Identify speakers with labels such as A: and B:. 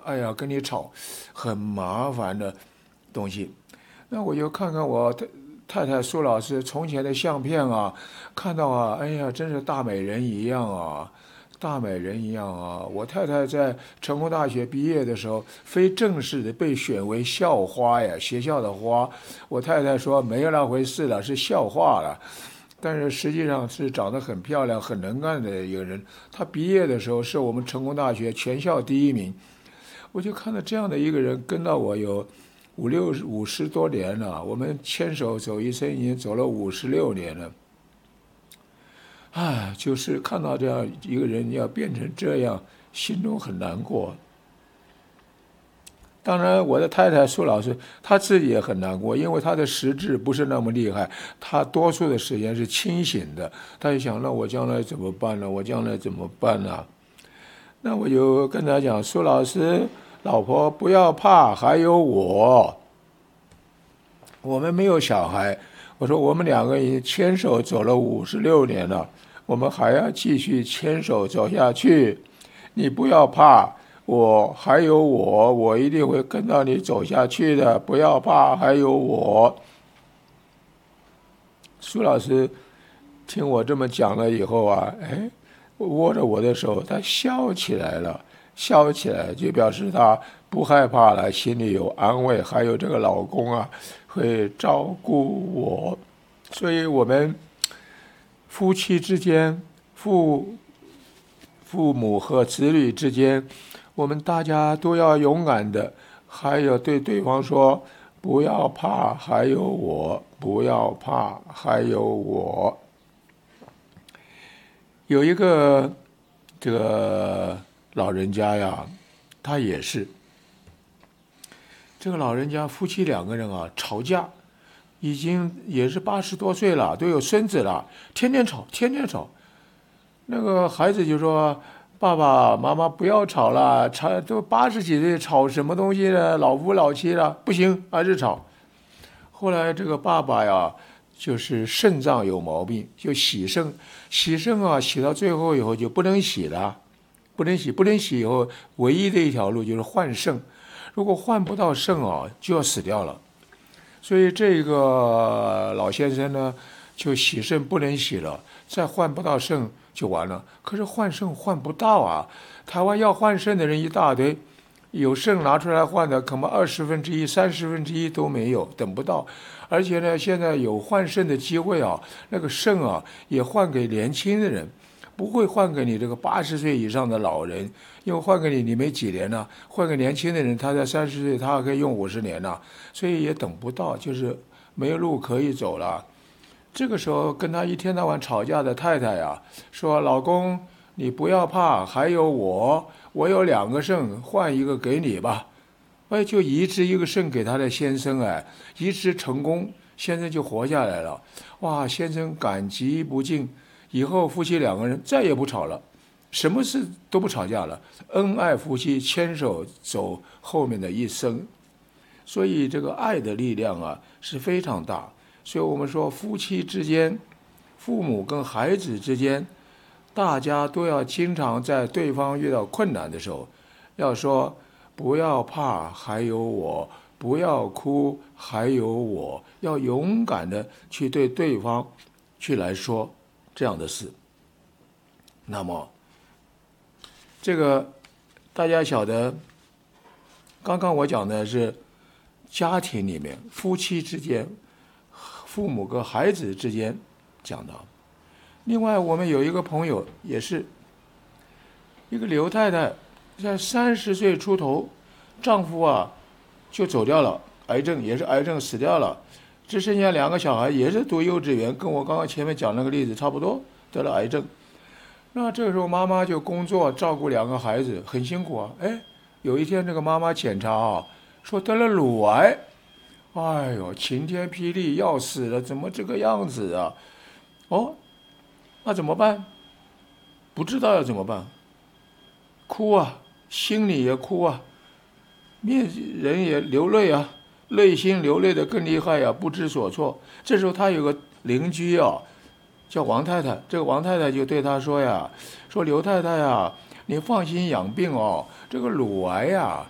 A: 哎呀，跟你吵，很麻烦的东西。那我就看看我太太苏老师从前的相片啊，看到啊，哎呀，真是大美人一样啊，大美人一样啊！我太太在成功大学毕业的时候，非正式的被选为校花呀，学校的花。我太太说没有那回事了，是校花了。但是实际上是长得很漂亮、很能干的一个人。她毕业的时候是我们成功大学全校第一名。我就看到这样的一个人跟到我有50多年了，我们牵手走一生已经走了56年了。唉，就是看到这样一个人要变成这样，心中很难过。当然，我的太太苏老师她自己也很难过，因为她的识字不是那么厉害，她多数的时间是清醒的。她就想，那我将来怎么办呢？我将来怎么办呢？那我就跟她讲，苏老师，老婆不要怕，还有我，我们没有小孩。我说我们两个已经牵手走了56年了，我们还要继续牵手走下去。你不要怕，我还有我，我一定会跟到你走下去的。不要怕，还有我。苏老师听我这么讲了以后啊，哎，握着我的手，他笑起来了，笑起来就表示他不害怕了，心里有安慰，还有这个老公啊会照顾我。所以我们夫妻之间，父母和子女之间，我们大家都要勇敢的，还有对对方说，不要怕，还有我，不要怕，还有我。有一个这个老人家呀，他也是这个老人家夫妻两个人啊吵架，已经也是80多岁了，都有孙子了，天天吵，天天吵。那个孩子就说：“爸爸妈妈不要吵了，吵都80几岁，吵什么东西呢？老夫老妻了，不行，还是吵。”后来这个爸爸呀，就是肾脏有毛病，就洗肾，洗肾啊，洗到最后以后就不能洗了，不能洗，不能洗以后，唯一的一条路就是换肾。如果换不到肾啊，就要死掉了。所以这个老先生呢，就洗肾不能洗了，再换不到肾就完了。可是换肾换不到啊，台湾要换肾的人一大堆，有肾拿出来换的，恐怕1/20、1/30都没有，等不到。而且呢，现在有换肾的机会啊，那个肾啊也换给年轻的人，不会换给你这个80岁以上的老人，因为换给你没几年呢，换给年轻的人，他在30岁，他还可以用50年呢，所以也等不到，就是没有路可以走了。这个时候跟他一天到晚吵架的太太啊，说：“老公，你不要怕，还有我，我有2个肾，换一个给你吧。”哎，就移植一个肾给他的先生，哎，移植成功，先生就活下来了。哇，先生感激不尽，以后夫妻两个人再也不吵了，什么事都不吵架了，恩爱夫妻牵手走后面的一生。所以这个爱的力量啊是非常大。所以我们说夫妻之间，父母跟孩子之间，大家都要经常在对方遇到困难的时候，要说不要怕，还有我；不要哭，还有我。要勇敢的去对对方去来说这样的事。那么这个大家晓得，刚刚我讲的是家庭里面夫妻之间，父母跟孩子之间讲的。另外我们有一个朋友，也是一个刘太太，在30岁出头，丈夫啊就走掉了，癌症，也是癌症死掉了，只剩下2个小孩，也是读幼稚园，跟我刚刚前面讲那个例子差不多，得了癌症。那这个时候妈妈就工作照顾2个孩子，很辛苦啊。哎，有一天这个妈妈检查啊，说得了乳癌。哎呦，晴天霹雳，要死了，怎么这个样子啊？哦，那怎么办？不知道要怎么办，哭啊，心里也哭啊，人也流泪啊，内心流泪的更厉害啊，不知所措。这时候他有个邻居啊，叫王太太，这个王太太就对他说呀，说刘太太呀，你放心养病哦，这个乳癌呀